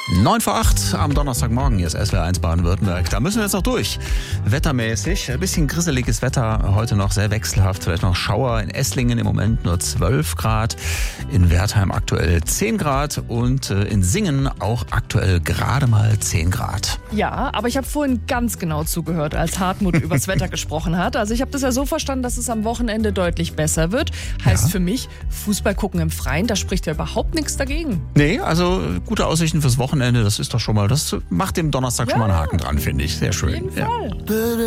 9 vor 8 am Donnerstagmorgen, hier ist SWR1 Baden-Württemberg. Da müssen wir jetzt noch durch. Wettermäßig, ein bisschen grisseliges Wetter, heute noch sehr wechselhaft. Vielleicht noch Schauer in Esslingen, im Moment nur 12 Grad. In Wertheim aktuell 10 Grad und in Singen auch aktuell gerade mal 10 Grad. Ja, aber ich habe vorhin ganz genau zugehört, als Hartmut übers Wetter gesprochen hat. Also ich habe das ja so verstanden, dass es am Wochenende deutlich besser wird. Heißt für mich, Fußball gucken im Freien, da spricht ja überhaupt nichts dagegen. Nee, also gute Aussichten fürs Wochenende, das ist doch schon mal, das macht dem Donnerstag schon mal einen Haken dran, finde ich. Sehr schön. Auf jeden Fall.